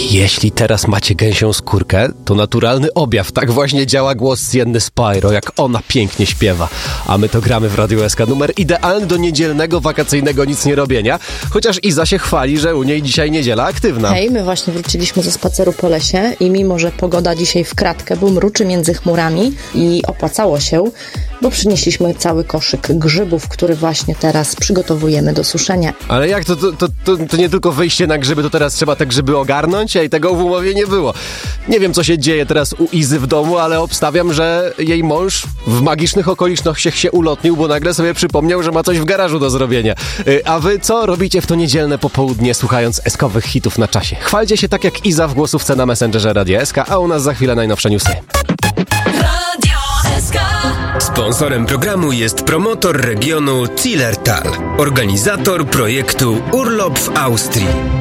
Jeśli teraz macie gęsią skórkę, to naturalny objaw. Tak właśnie działa głos Sienny Spyro, jak ona pięknie śpiewa. A my to gramy w Radiu SK. Numer idealny do niedzielnego, wakacyjnego nic nie robienia. Chociaż Iza się chwali, że u niej dzisiaj niedziela aktywna. Hej, my właśnie wróciliśmy ze spaceru po lesie i mimo, że pogoda dzisiaj w kratkę, bo mruczy między chmurami i opłacało się, bo przynieśliśmy cały koszyk grzybów, który właśnie teraz przygotowujemy do suszenia. Ale jak to nie tylko wyjście na grzyby, to teraz trzeba te grzyby ogarnąć? I tego w umowie nie było. Nie wiem, co się dzieje teraz u Izy w domu, ale obstawiam, że jej mąż w magicznych okolicznościach się ulotnił, bo nagle sobie przypomniał, że ma coś w garażu do zrobienia. A wy co robicie w to niedzielne popołudnie, słuchając eskowych hitów na czasie? Chwalcie się tak jak Iza w głosówce na Messengerze Radia SK, a u nas za chwilę najnowsze newsy. Sponsorem programu jest promotor regionu Zillertal, organizator projektu Urlop w Austrii.